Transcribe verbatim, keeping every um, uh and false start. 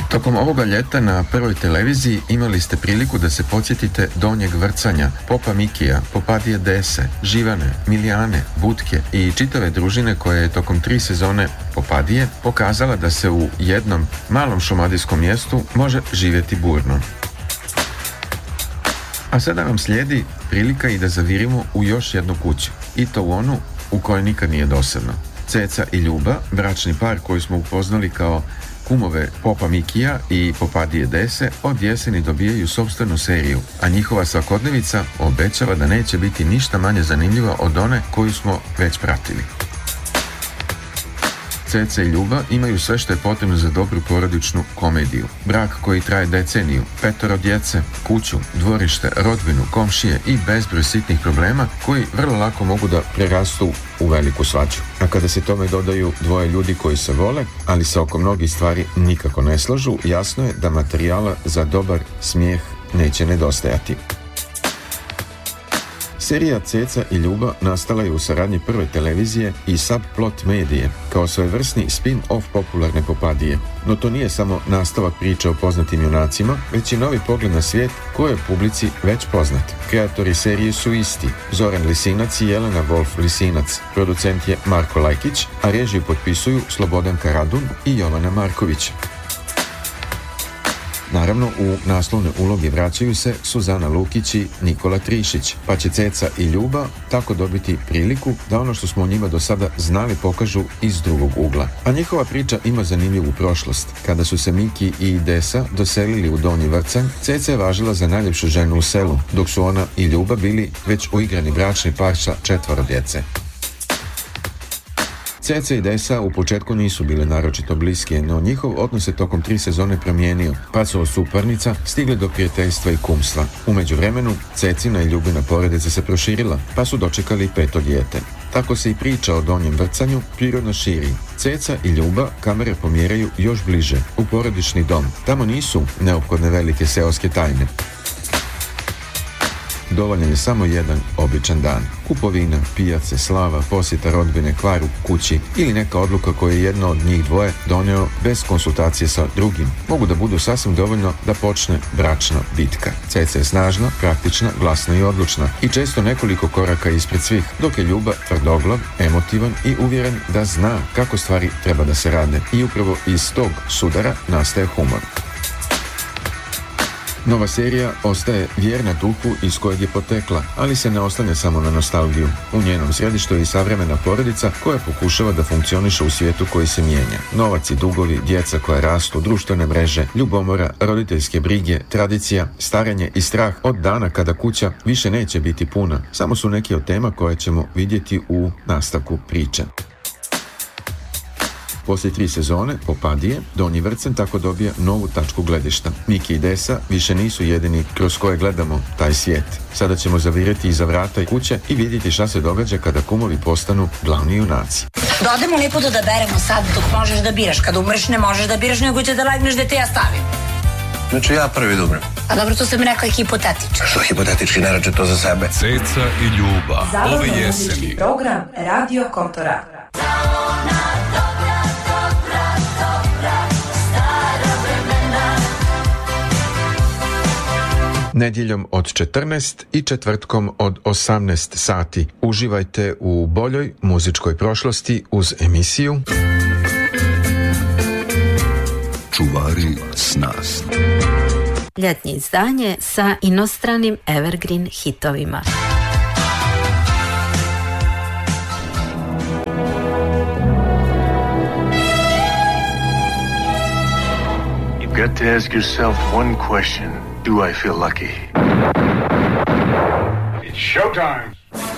Tokom ovoga ljeta na Prvoj televiziji imali ste priliku da se podsjetite Donjeg Vrcanja, Popa Mikija, Popadije Dese, Živane, Milijane, Butke i čitave družine koja je tokom tri sezone Popadije pokazala da se u jednom malom šumadijskom mjestu može živjeti burno. A sada nam slijedi prilika i da zavirimo u još jednu kuću, i to u onu u kojoj nikad nije dosadno. Ceca i Ljuba, bračni par koji smo upoznali kao kumove Popa Mikija i Popadije Dese, od jeseni dobijaju sopstvenu seriju, a njihova svakodnevica obećava da neće biti ništa manje zanimljiva od one koju smo već pratili. Ceca i Ljuba imaju sve što je potrebno za dobru porodičnu komediju. Brak koji traje deceniju, petoro djece, kuću, dvorište, rodbinu, komšije i bezbroj sitnih problema koji vrlo lako mogu da prerastu u veliku svađu. A kada se tome dodaju dvoje ljudi koji se vole, ali se oko mnogih stvari nikako ne slažu, jasno je da materijala za dobar smijeh neće nedostajati. Serija Ceca i Ljuba nastala je u saradnji Prve televizije i Subplot medije, kao svojevrsni spin-off popularne Popadije. No to nije samo nastavak priče o poznatim junacima, već i novi pogled na svijet koji je publici već poznat. Kreatori serije su isti, Zoran Lisinac i Jelena Wolf-Lisinac. Producent je Marko Lajkić, a režiju potpisuju Slobodan Karadun i Jovana Marković. Naravno, u naslovne uloge vraćaju se Suzana Lukić i Nikola Trišić, pa će Ceca i Ljuba tako dobiti priliku da ono što smo o njima do sada znali pokažu iz drugog ugla. A njihova priča ima zanimljivu prošlost. Kada su se Miki i Desa doselili u Donji Vrcanj, Ceca je važila za najljepšu ženu u selu, dok su ona i Ljuba bili već uigrani bračni par sa četvoro djece. Ceca i Desa u početku nisu bile naročito bliske, no njihov odnos se tokom tri sezone promijenio, pa su od suparnica stigli do prijateljstva i kumstva. U međuvremenu, Cecina i Ljubina porodica se proširila, pa su dočekali peto dijete. Tako se i priča o Donjem Vrcanju prirodno širi. Ceca i Ljuba kamere pomjeraju još bliže, u porodični dom. Tamo nisu neophodne velike seoske tajne. Dovoljan je samo jedan običan dan. Kupovina, pijace, slava, posjeta rodbine, kvaru, kući ili neka odluka koju je jedno od njih dvoje doneo bez konsultacije sa drugim. Mogu da budu sasvim dovoljno da počne bračna bitka. Ceca je snažna, praktična, glasna i odlučna i često nekoliko koraka ispred svih, dok je Ljuba tvrdoglav, emotivan i uvjeren da zna kako stvari treba da se rade. I upravo iz tog sudara nastaje humor. Nova serija ostaje vjerna duhu iz kojeg je potekla, ali se ne ostane samo na nostalgiju. U njenom središtu je i savremena porodica koja pokušava da funkcioniše u svijetu koji se mijenja. Novac i dugovi, djeca koja rastu, društvene mreže, ljubomora, roditeljske brige, tradicija, starenje i strah od dana kada kuća više neće biti puna. Samo su neki od tema koje ćemo vidjeti u nastavku priče. Poslije tri sezone Popadije, Donji Vrcanj tako dobija novu tačku gledišta. Miki i Desa više nisu jedini kroz koje gledamo taj svijet. Sada ćemo zavirati iza vrata i kuće i vidjeti šta se događa kada kumovi postanu glavni junaci. Da odemo lijepo da beremo sad dok možeš da biraš. Kad umreš ne možeš da biraš, nego će da legneš da te ja stavim. Znači ja prvi da umrem. A dobro, to sam rekao i hipotetički. Što hipotetički, ne rače to za sebe. Ceca i Ljuba, ove jeseni. Program Radio Kontora. Nedjeljom od četrnaest i četvrtkom od osamnaest sati. Uživajte u boljoj muzičkoj prošlosti uz emisiju Čuvari sna. Ljetnje izdanje sa inostranim evergreen hitovima. You've got to ask yourself one question. Do I feel lucky? It's showtime.